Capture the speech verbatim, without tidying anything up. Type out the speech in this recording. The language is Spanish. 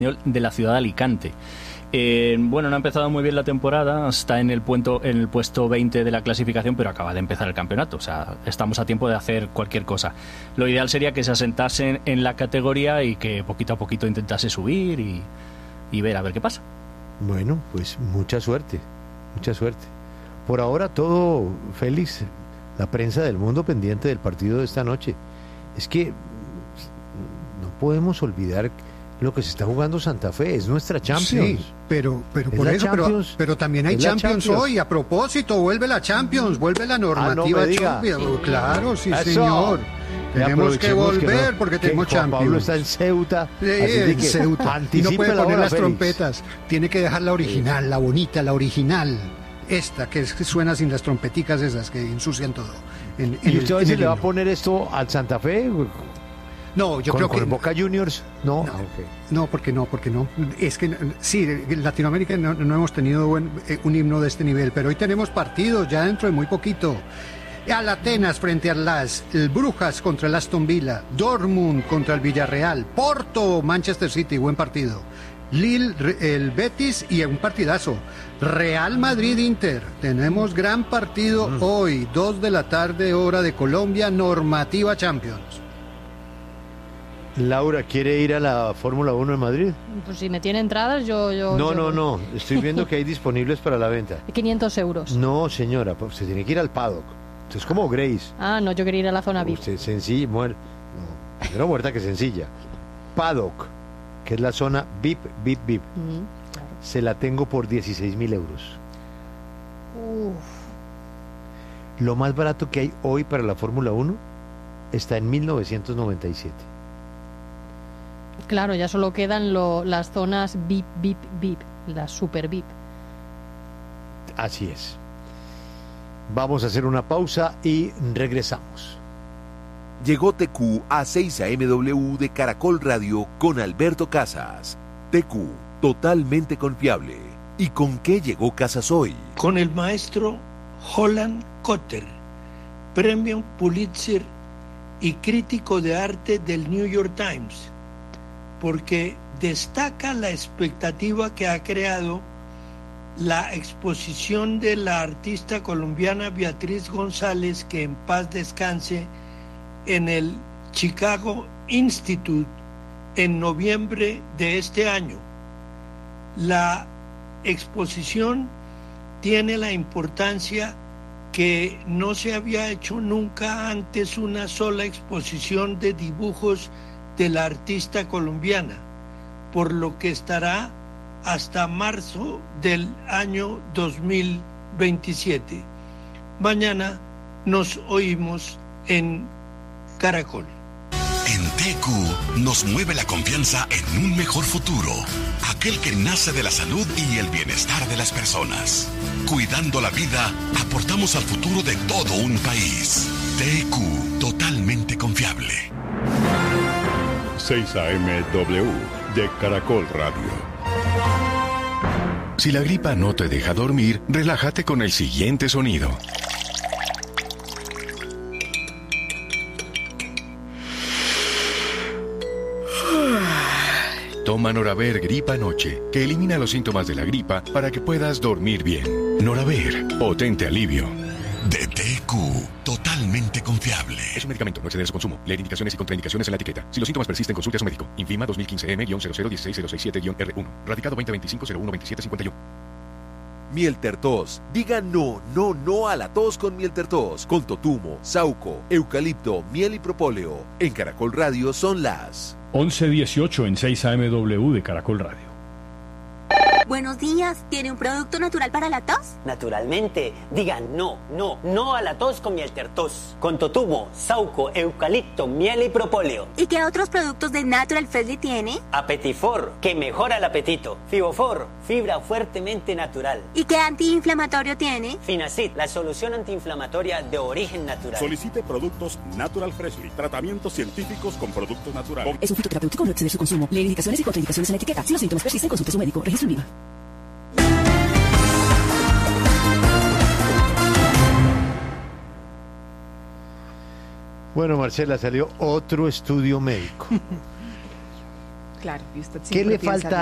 de la ciudad de Alicante. Eh, bueno, no ha empezado muy bien la temporada, está en el, puento, en el puesto veinte de la clasificación, pero acaba de empezar el campeonato, o sea, estamos a tiempo de hacer cualquier cosa. Lo ideal sería que se asentasen en la categoría y que poquito a poquito intentase subir y, y ver a ver qué pasa. Bueno, pues mucha suerte, mucha suerte. Por ahora todo, Félix, la prensa del mundo pendiente del partido de esta noche. Es que no podemos olvidar lo que se está jugando Santa Fe, es nuestra Champions. Sí, pero, pero por eso, pero, pero también hay Champions, Champions hoy. A propósito, vuelve la Champions, vuelve la normativa ah, no Champions. Sí. Claro, sí, eso. Señor. Tenemos que volver que no, porque tenemos que Champions. Pablo está en Ceuta. Sí, en que Ceuta. Y no puede poner las Félix. trompetas. Tiene que dejar la original, sí. la bonita, la original. Esta, que, es, que suena sin las trompeticas esas que ensucian todo. En, en ¿Y usted el, a le va a poner esto al Santa Fe? No, yo ¿Con, creo con que... ¿Con Boca Juniors? No. No, okay. no, porque no, porque no. Es que sí, en Latinoamérica no, no hemos tenido buen, eh, un himno de este nivel, pero hoy tenemos partidos ya dentro de muy poquito. Al Atenas frente al Las, el Brujas contra el Aston Villa, Dortmund contra el Villarreal, Porto, Manchester City, buen partido. Lille, el Betis y un partidazo. Real Madrid Inter. Tenemos gran partido mm. hoy, dos de la tarde, hora de Colombia, normativa Champions. Laura, ¿quiere ir a la Fórmula uno en Madrid? Pues si me tiene entradas, yo... yo no, yo... no, no, estoy viendo que hay disponibles para la venta. quinientos euros. No, señora, pues se tiene que ir al paddock. Es como Grace. Ah, no, yo quería ir a la zona V I P. Usted sencilla, muer... no, primero muerta que sencilla. Paddock, que es la zona V I P, V I P, V I P. Mm, claro. Se la tengo por dieciséis mil euros. Uf. Lo más barato que hay hoy para la Fórmula uno está en mil novecientos noventa y siete. Claro, ya solo quedan lo, las zonas V I P, V I P, V I P, las super V I P. Así es. Vamos a hacer una pausa y regresamos. Llegó T Q a seis A M W de Caracol Radio con Alberto Casas. T Q, totalmente confiable. ¿Y con qué llegó Casas hoy? Con el maestro Holland Cotter, premio Pulitzer y crítico de arte del New York Times, porque destaca la expectativa que ha creado la exposición de la artista colombiana Beatriz González, que en paz descanse, en el Chicago Institute en noviembre de este año. La exposición tiene la importancia que no se había hecho nunca antes una sola exposición de dibujos de la artista colombiana, por lo que estará hasta marzo del año dos mil veintisiete. Mañana nos oímos en Caracol. En T Q nos mueve la confianza en un mejor futuro, aquel que nace de la salud y el bienestar de las personas. Cuidando la vida, aportamos al futuro de todo un país. T Q, totalmente confiable. seis A M W de Caracol Radio. Si la gripa no te deja dormir, relájate con el siguiente sonido. Toma Noraver Gripa Noche, que elimina los síntomas de la gripa para que puedas dormir bien. Noraver, potente alivio. De T Q, totalmente confiable. Es un medicamento, no exceder su consumo. Leer indicaciones y contraindicaciones en la etiqueta. Si los síntomas persisten, consulte a su médico. Infima dos mil quince M cero cero uno seis cero seis siete R uno. Radicado veinte veinticinco cero uno veintisiete cincuenta y uno. Mieltertos. Diga no, no, no a la tos con Mieltertos. Con totumo, sauco, eucalipto, miel y propóleo. En Caracol Radio son las once dieciocho en seis A M W de Caracol Radio. Buenos días, ¿tiene un producto natural para la tos? Naturalmente, digan no, no, no a la tos con Mieltertos. Con totumo, sauco, eucalipto, miel y propóleo. ¿Y qué otros productos de Natural Freshly tiene? Apetifor, que mejora el apetito. Fibofor, fibra fuertemente natural. ¿Y qué antiinflamatorio tiene? Finacid, la solución antiinflamatoria de origen natural. Solicite productos Natural Freshly, tratamientos científicos con productos naturales. Es un fitoterapéutico, no exceder su consumo. Leer indicaciones y contraindicaciones en la etiqueta. Si los síntomas persisten, consulte a su médico. Registro en I V A. Bueno, Marcela, salió otro estudio médico. Claro, y usted ¿Qué siempre le piensa falta